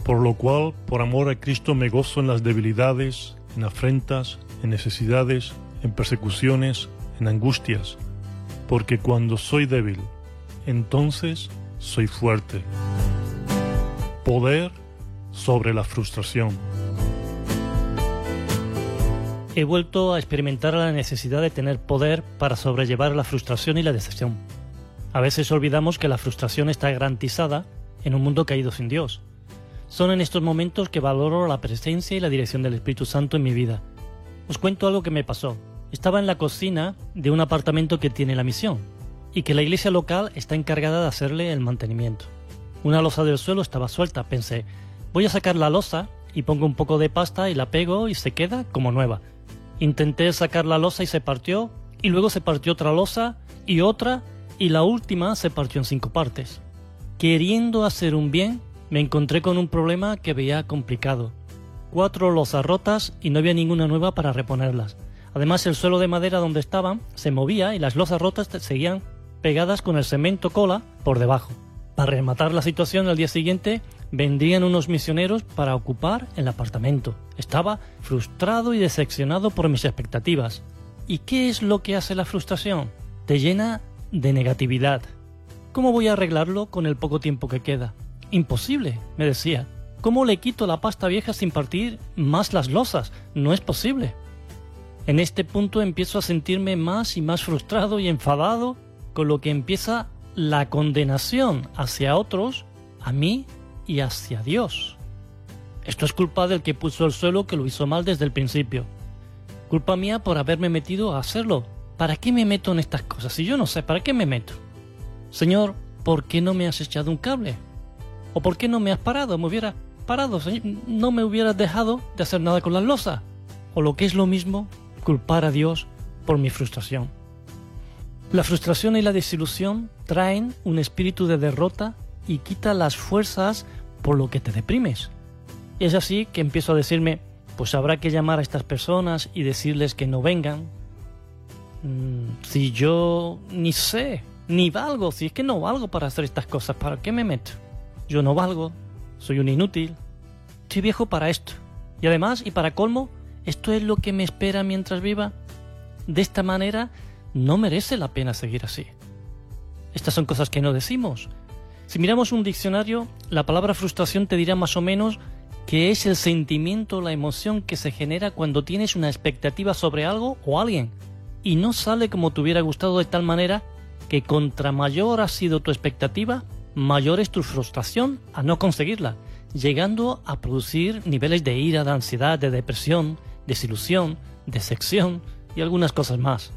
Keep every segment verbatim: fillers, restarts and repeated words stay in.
Por lo cual, por amor a Cristo, me gozo en las debilidades, en afrentas, en necesidades, en persecuciones, en angustias, porque cuando soy débil, entonces soy fuerte. Poder sobre la frustración. He vuelto a experimentar la necesidad de tener poder para sobrellevar la frustración y la decepción. A veces olvidamos que la frustración está garantizada en un mundo caído sin Dios. Son en estos momentos que valoro la presencia y la dirección del Espíritu Santo en mi vida. Os cuento algo que me pasó. Estaba en la cocina de un apartamento que tiene la misión y que la iglesia local está encargada de hacerle el mantenimiento. Una losa del suelo estaba suelta. Pensé, voy a sacar la losa y pongo un poco de pasta y la pego y se queda como nueva. Intenté sacar la losa y se partió, y luego se partió otra losa y otra, y la última se partió en cinco partes. Queriendo hacer un bien, me encontré con un problema que veía complicado. Cuatro losas rotas y no había ninguna nueva para reponerlas. Además, el suelo de madera donde estaban se movía y las losas rotas seguían pegadas con el cemento cola por debajo. Para rematar la situación, al día siguiente vendrían unos misioneros para ocupar el apartamento. Estaba frustrado y decepcionado por mis expectativas. ¿Y qué es lo que hace la frustración? Te llena de negatividad. ¿Cómo voy a arreglarlo con el poco tiempo que queda? Imposible, me decía. ¿Cómo le quito la pasta vieja sin partir más las losas? No es posible. En este punto empiezo a sentirme más y más frustrado y enfadado, con lo que empieza la condenación hacia otros, a mí y hacia Dios. Esto es culpa del que puso el suelo, que lo hizo mal desde el principio. Culpa mía por haberme metido a hacerlo. ¿Para qué me meto en estas cosas? Si yo no sé, ¿para qué me meto? Señor, ¿por qué no me has echado un cable? ¿O por qué no me has parado? Me hubiera parado, Señor. No me hubieras dejado de hacer nada con las losas. O lo que es lo mismo, culpar a Dios por mi frustración. La frustración y la desilusión traen un espíritu de derrota y quita las fuerzas, por lo que te deprimes. Es así que empiezo a decirme, pues habrá que llamar a estas personas y decirles que no vengan. Mm, si yo ni sé, ni valgo, si es que no valgo para hacer estas cosas, ¿para qué me meto? Yo no valgo, soy un inútil, estoy viejo para esto. Y además, y para colmo, ¿esto es lo que me espera mientras viva? De esta manera, no merece la pena seguir así. Estas son cosas que no decimos. Si miramos un diccionario, la palabra frustración te dirá más o menos que es el sentimiento o la emoción que se genera cuando tienes una expectativa sobre algo o alguien y no sale como te hubiera gustado, de tal manera que contra mayor ha sido tu expectativa, mayor es tu frustración a no conseguirla, llegando a producir niveles de ira, de ansiedad, de depresión, desilusión, decepción y algunas cosas más.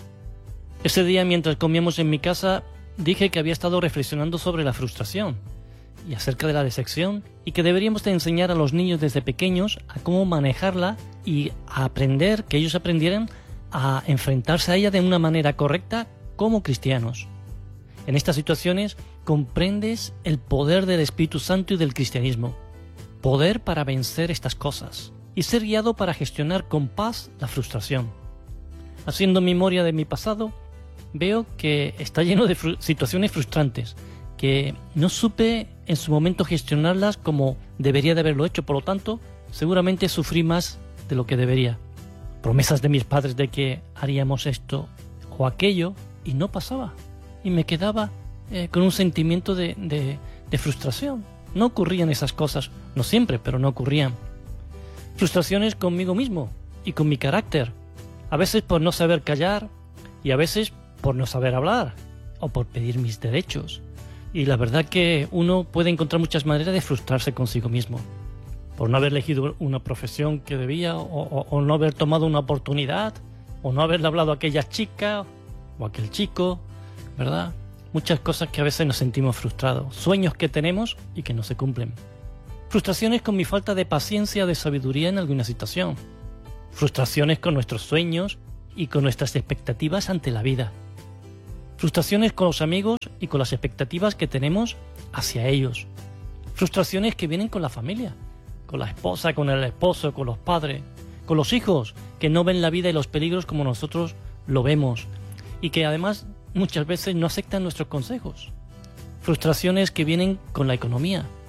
Ese día, mientras comíamos en mi casa, dije que había estado reflexionando sobre la frustración y acerca de la decepción, y que deberíamos de enseñar a los niños desde pequeños a cómo manejarla y a aprender, que ellos aprendieran a enfrentarse a ella de una manera correcta como cristianos. En estas situaciones comprendes el poder del Espíritu Santo y del cristianismo, poder para vencer estas cosas y ser guiado para gestionar con paz la frustración. Haciendo memoria de mi pasado, veo que está lleno de fru- situaciones frustrantes, que no supe en su momento gestionarlas como debería de haberlo hecho. Por lo tanto, seguramente sufrí más de lo que debería. Promesas de mis padres de que haríamos esto o aquello, y no pasaba. Y me quedaba eh, con un sentimiento de, de, de frustración. No ocurrían esas cosas, no siempre, pero no ocurrían. Frustraciones conmigo mismo y con mi carácter. A veces por no saber callar y a veces por no saber hablar o por pedir mis derechos. Y la verdad que uno puede encontrar muchas maneras de frustrarse consigo mismo. Por no haber elegido una profesión que debía, o, o, o no haber tomado una oportunidad, o no haberle hablado a aquella chica o a aquel chico, ¿verdad? Muchas cosas que a veces nos sentimos frustrados. Sueños que tenemos y que no se cumplen. Frustraciones con mi falta de paciencia o de sabiduría en alguna situación. Frustraciones con nuestros sueños y con nuestras expectativas ante la vida. Frustraciones con los amigos y con las expectativas que tenemos hacia ellos. Frustraciones que vienen con la familia, con la esposa, con el esposo, con los padres, con los hijos que no ven la vida y los peligros como nosotros lo vemos y que además muchas veces no aceptan nuestros consejos. Frustraciones que vienen con la economía.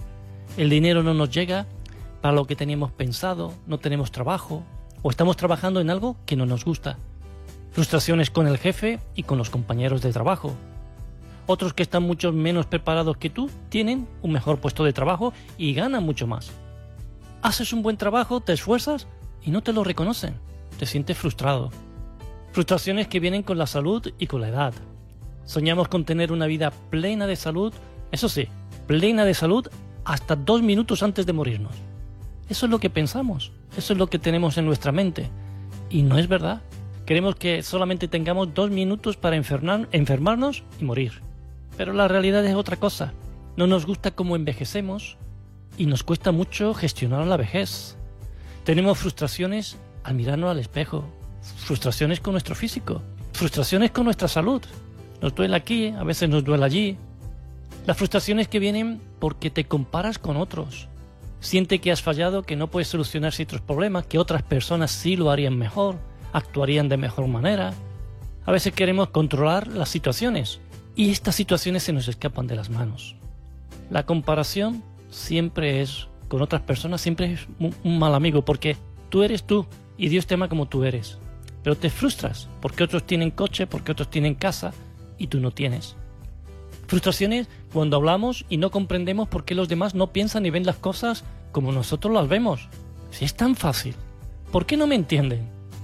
El dinero no nos llega para lo que teníamos pensado, no tenemos trabajo o estamos trabajando en algo que no nos gusta. Frustraciones con el jefe y con los compañeros de trabajo. Otros que están mucho menos preparados que tú tienen un mejor puesto de trabajo y ganan mucho más. Haces un buen trabajo, te esfuerzas y no te lo reconocen. Te sientes frustrado. Frustraciones que vienen con la salud y con la edad. Soñamos con tener una vida plena de salud, eso sí, plena de salud hasta dos minutos antes de morirnos. Eso es lo que pensamos, eso es lo que tenemos en nuestra mente. Y no es verdad. Queremos que solamente tengamos dos minutos para enfermar, enfermarnos y morir. Pero la realidad es otra cosa. No nos gusta cómo envejecemos y nos cuesta mucho gestionar la vejez. Tenemos frustraciones al mirarnos al espejo, frustraciones con nuestro físico, frustraciones con nuestra salud. Nos duele aquí, a veces nos duele allí. Las frustraciones que vienen porque te comparas con otros. Siente que has fallado, que no puedes solucionar ciertos problemas, que otras personas sí lo harían mejor, actuarían de mejor manera. A veces queremos controlar las situaciones y estas situaciones se nos escapan de las manos. La comparación siempre es, con otras personas, siempre es un mal amigo porque tú eres tú y Dios te ama como tú eres. Pero te frustras porque otros tienen coche, porque otros tienen casa y tú no tienes. Frustraciones cuando hablamos y no comprendemos por qué los demás no piensan y ven las cosas como nosotros las vemos. Si es tan fácil, ¿por qué no me entienden?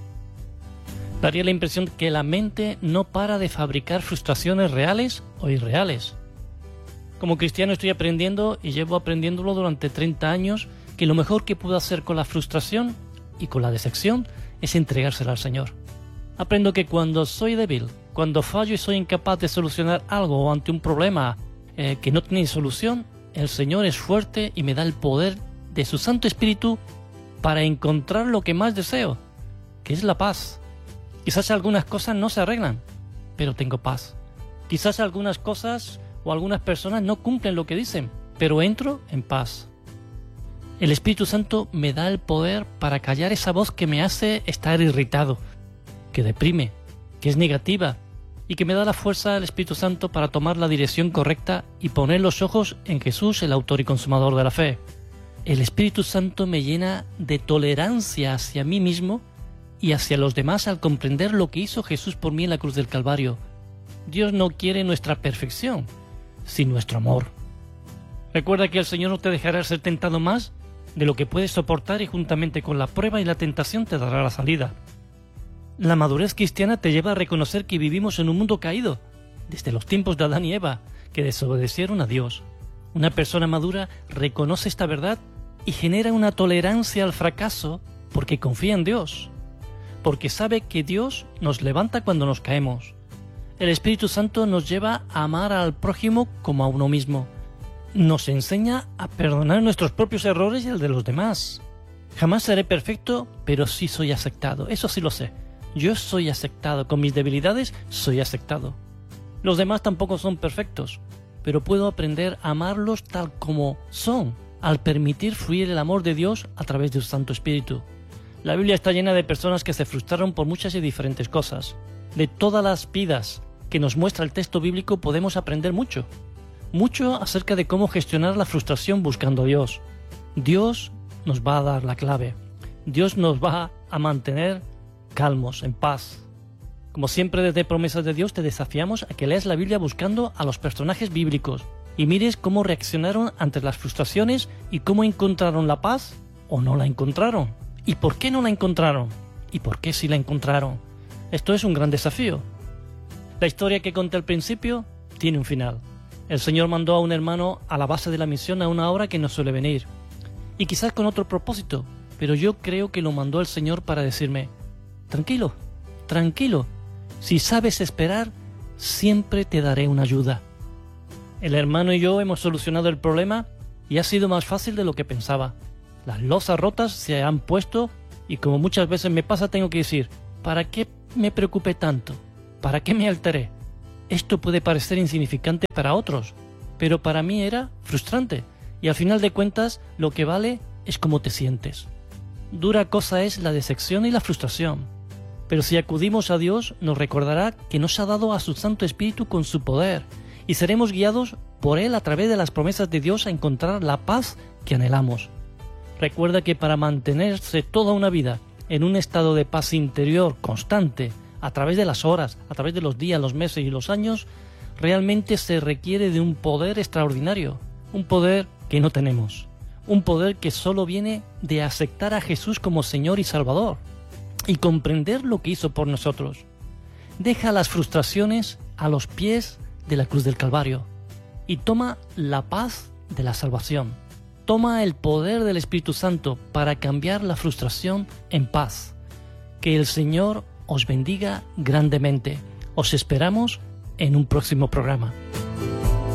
Daría la impresión que la mente no para de fabricar frustraciones reales o irreales. Como cristiano estoy aprendiendo y llevo aprendiéndolo durante treinta años que lo mejor que puedo hacer con la frustración y con la decepción es entregársela al Señor. Aprendo que cuando soy débil, cuando fallo y soy incapaz de solucionar algo o ante un problema eh, que no tiene solución, el Señor es fuerte y me da el poder de su Santo Espíritu para encontrar lo que más deseo, que es la paz. Quizás algunas cosas no se arreglan, pero tengo paz. Quizás algunas cosas o algunas personas no cumplen lo que dicen, pero entro en paz. El Espíritu Santo me da el poder para callar esa voz que me hace estar irritado, que deprime, que es negativa, y que me da la fuerza del Espíritu Santo para tomar la dirección correcta y poner los ojos en Jesús, el autor y consumador de la fe. El Espíritu Santo me llena de tolerancia hacia mí mismo y hacia los demás al comprender lo que hizo Jesús por mí en la cruz del Calvario. Dios no quiere nuestra perfección, sino nuestro amor. Recuerda que el Señor no te dejará ser tentado más de lo que puedes soportar y juntamente con la prueba y la tentación te dará la salida. La madurez cristiana te lleva a reconocer que vivimos en un mundo caído, desde los tiempos de Adán y Eva, que desobedecieron a Dios. Una persona madura reconoce esta verdad y genera una tolerancia al fracaso porque confía en Dios, porque sabe que Dios nos levanta cuando nos caemos. El Espíritu Santo nos lleva a amar al prójimo como a uno mismo. Nos enseña a perdonar nuestros propios errores y el de los demás. Jamás seré perfecto, pero sí soy aceptado, eso sí lo sé. Yo soy aceptado, con mis debilidades soy aceptado. Los demás tampoco son perfectos, pero puedo aprender a amarlos tal como son, al permitir fluir el amor de Dios a través de su Santo Espíritu. La Biblia está llena de personas que se frustraron por muchas y diferentes cosas. De todas las vidas que nos muestra el texto bíblico podemos aprender mucho. Mucho acerca de cómo gestionar la frustración buscando a Dios. Dios nos va a dar la clave. Dios nos va a mantener calmos, en paz. Como siempre desde Promesas de Dios te desafiamos a que leas la Biblia buscando a los personajes bíblicos y mires cómo reaccionaron ante las frustraciones y cómo encontraron la paz o no la encontraron. ¿Y por qué no la encontraron? ¿Y por qué sí la encontraron? Esto es un gran desafío. La historia que conté al principio tiene un final. El Señor mandó a un hermano a la base de la misión a una hora que no suele venir. Y quizás con otro propósito, pero yo creo que lo mandó el Señor para decirme: tranquilo, tranquilo, si sabes esperar, siempre te daré una ayuda. El hermano y yo hemos solucionado el problema y ha sido más fácil de lo que pensaba. Las losas rotas se han puesto y como muchas veces me pasa tengo que decir: ¿para qué me preocupé tanto? ¿Para qué me alteré? Esto puede parecer insignificante para otros, pero para mí era frustrante y al final de cuentas lo que vale es cómo te sientes. Dura cosa es la decepción y la frustración, pero si acudimos a Dios nos recordará que nos ha dado a su Santo Espíritu con su poder y seremos guiados por por Él, a través de las promesas de Dios, a encontrar la paz que anhelamos. Recuerda que para mantenerse toda una vida en un estado de paz interior constante, a través de las horas, a través de los días, los meses y los años, realmente se requiere de un poder extraordinario, un poder que no tenemos, un poder que solo viene de aceptar a Jesús como Señor y Salvador y comprender lo que hizo por nosotros. Deja las frustraciones a los pies de la cruz del Calvario y toma la paz de la salvación. Toma el poder del Espíritu Santo para cambiar la frustración en paz. Que el Señor os bendiga grandemente. Os esperamos en un próximo programa.